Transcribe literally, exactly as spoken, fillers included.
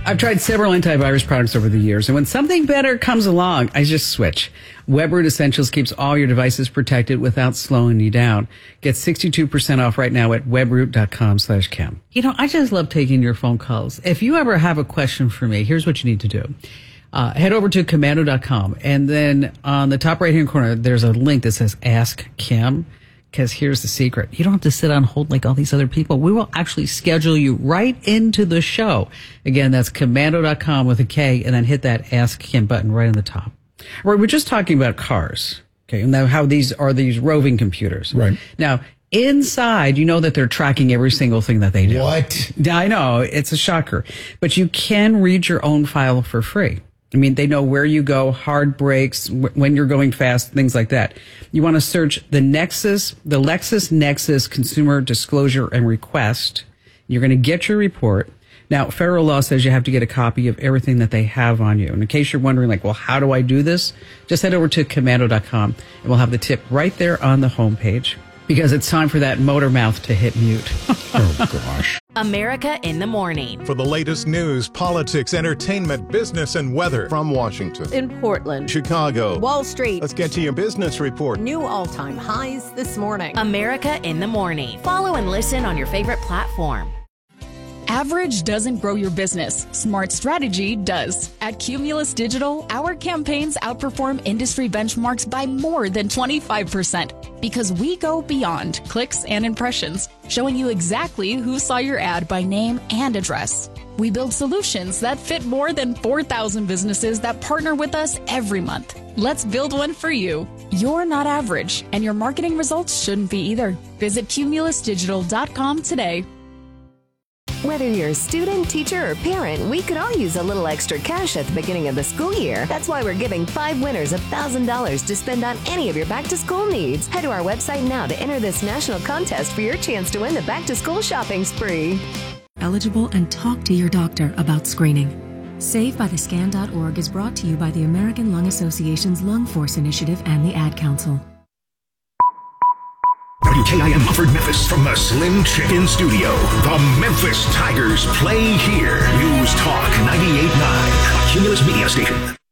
I've tried several antivirus products over the years, and when something better comes along, I just switch. WebRoot Essentials keeps all your devices protected without slowing you down. Get sixty-two percent off right now at webroot.com slash Kim. You know, I just love taking your phone calls. If you ever have a question for me, here's what you need to do. Uh, head over to commando dot com, and then on the top right-hand corner, there's a link that says Ask Kim. Because here's the secret. You don't have to sit on hold like all these other people. We will actually schedule you right into the show. Again, that's commando dot com with a K, and then hit that Ask Kim button right on the top. We're just talking about cars, okay, and now how these are these roving computers. Right. Now, inside, you know that they're tracking every single thing that they do. What? I know, it's a shocker. But you can read your own file for free. I mean, they know where you go, hard brakes, w- when you're going fast, things like that. You want to search the Nexus, the LexisNexis Consumer Disclosure and Request. You're going to get your report. Now, federal law says you have to get a copy of everything that they have on you. And in case you're wondering, like, well, how do I do this? Just head over to commando dot com, and we'll have the tip right there on the homepage. Because it's time for that motor mouth to hit mute. Oh, gosh. America in the Morning. For the latest news, politics, entertainment, business, and weather. From Washington, In Portland, Chicago, Wall Street, let's get to your business report. new all-time highs this morning. America in the Morning. Follow and listen on your favorite platform. Average doesn't grow your business. Smart strategy does. At Cumulus Digital, our campaigns outperform industry benchmarks by more than twenty-five percent because we go beyond clicks and impressions, showing you exactly who saw your ad by name and address. We build solutions that fit more than four thousand businesses that partner with us every month. Let's build one for you. You're not average, and your marketing results shouldn't be either. Visit cumulus digital dot com today. Whether you're a student, teacher, or parent, we could all use a little extra cash at the beginning of the school year. That's why we're giving five winners one thousand dollars to spend on any of your back-to-school needs. Head to our website now to enter this national contest for your chance to win the back-to-school shopping spree. Eligible and talk to your doctor about screening. Save by the scan dot org is brought to you by the American Lung Association's Lung Force Initiative and the Ad Council. W K I M Hartford, Memphis, from the Slim Chicken Studio. The Memphis Tigers play here. News Talk ninety-eight point nine, a Cumulus Media Station.